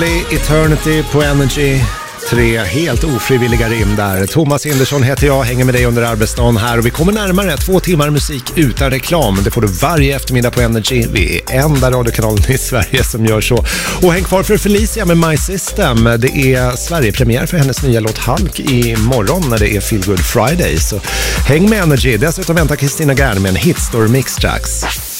Eternity på Energy. 3 helt ofrivilliga rim där. Thomas Indersson heter jag, hänger med dig under arbetsdagen här och vi kommer närmare 2 timmar musik utan reklam. Det får du varje eftermiddag på Energy. Vi är enda radiokanalen i Sverige som gör så. Och häng kvar för Felicia med My System. Det är Sverigepremiär för hennes nya låt Hulk imorgon när det är Feel Good Friday. Så häng med Energy. Dessutom väntar Kristina Gärn med en Hitstore Mix strax.